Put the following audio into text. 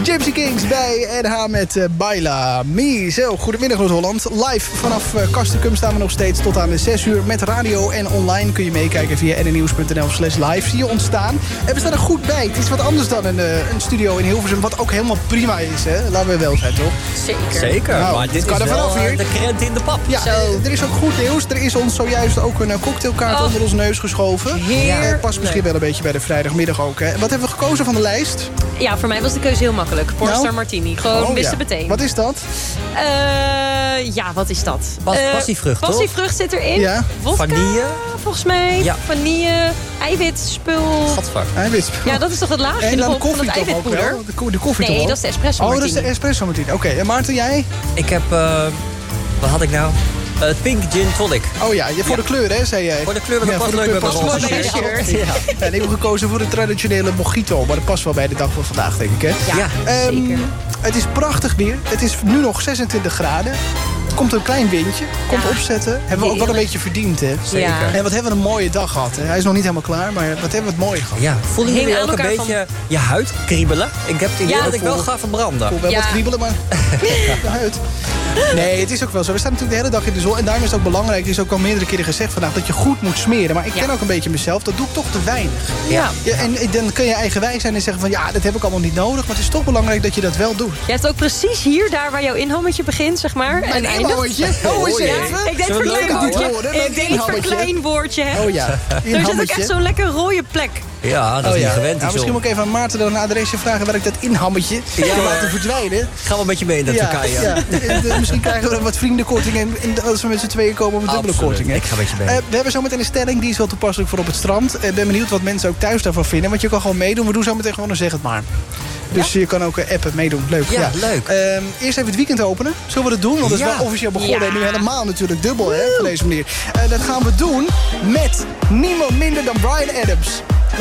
Gypsy Kings bij NH met Baila Me. Zo, goedemiddag Noord-Holland. Live vanaf Castricum staan we nog steeds tot aan de 6 uur. Met radio en online kun je meekijken via nnnnieuws.nl/live. Zie je ontstaan. En we staan er goed bij. Het is wat anders dan een studio in Hilversum. Wat ook helemaal prima is, hè? Laten we wel zijn, toch? Zeker. Nou, maar dit kan is er vanaf wel hier. de krent in de pap. Ja, er is ook goed nieuws. Er is ons zojuist ook een cocktailkaart onder ons neus geschoven. Heerlijk. Past misschien wel een beetje bij de vrijdagmiddag ook, hè? Wat hebben we gekozen van de lijst? Ja, voor mij was de keuze heel makkelijk. Pornstar Martini. Gewoon wist het meteen. Wat is dat? Wat is dat? Passievrucht, toch? Passievrucht zit erin. Ja. Vodka, Vanille. volgens mij. Ja. Vanille. Eiwitspul. Gadver. Ja, dat is toch het laagje En dan van koffie het toch ook eiwitpoeder? wel? De koffie toch Nee, ook? dat is de espresso Oh, martini. dat is de espresso martini. Oké, en Maarten, jij? Ik heb... wat had ik nou? Pink Gin Tonic. Oh ja, voor de kleur, hè, zei jij? Voor de kleur, maar dat past leuk bij mijn roze shirt. shirt. Ja. En ik heb gekozen voor de traditionele mojito. Maar dat past wel bij de dag van vandaag, denk ik, hè? Ja, zeker. Het is prachtig weer. Het is nu nog 26 graden. Er komt een klein windje. Komt opzetten. Hebben we ook wel een beetje verdiend, hè? Zeker. En wat hebben we een mooie dag gehad, hè? Hij is nog niet helemaal klaar, maar wat hebben we het mooi gehad. Ja, voelen jullie Hing ook aan een elkaar beetje je huid kriebelen? Ik heb het idee dat ik wel ga verbranden. Ik voel wel wat kriebelen, maar de huid. Nee, het is ook wel zo. We staan natuurlijk de hele dag in de zon. En daarom is het ook belangrijk, er is ook al meerdere keren gezegd vandaag, dat je goed moet smeren. Maar ik ken ook een beetje mezelf, dat doe ik toch te weinig. Ja. En dan kun je eigenwijs zijn en zeggen van ja, dat heb ik allemaal niet nodig. Maar het is toch belangrijk dat je dat wel doet. Je hebt ook precies hier, daar waar jouw inhammetje begint, zeg maar. Een inhammetje? Oh, eens even. Ik deed Zullen we het verkleinwoordje. horen? Een Ik deed inhammetje. verkleinwoordje, hè. Oh ja, Er zit ook inhammetje. echt zo'n lekker rode plek. Ja, dat is niet gewend. Nou, misschien moet ik even aan Maarten dan een adresje vragen waar ik dat inhammetje kan laten verdwijnen. Gaan we met je mee naar Turkije. Ja. Misschien krijgen we wat vriendenkorting en als we met z'n tweeën komen op een dubbele korting. Hè? Ik ga met je mee. We hebben zometeen een stelling, die is wel toepasselijk voor op het strand. Ik ben benieuwd wat mensen ook thuis daarvan vinden. Want je kan gewoon meedoen. We doen zometeen gewoon een zeg het maar. Dus je kan ook appen, meedoen. Leuk. Ja, leuk. Eerst even het weekend openen. Zullen we dat doen? Want dat is wel officieel begonnen. En nu helemaal natuurlijk dubbel, hè, op deze manier. Dat gaan we doen met niemand minder dan Bryan Adams.